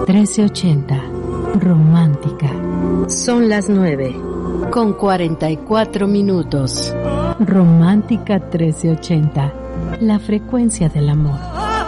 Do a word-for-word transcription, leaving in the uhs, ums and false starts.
trece ochenta. Romántica. Son las nueve, con cuarenta y cuatro minutos. Romántica trece ochenta. La frecuencia del amor.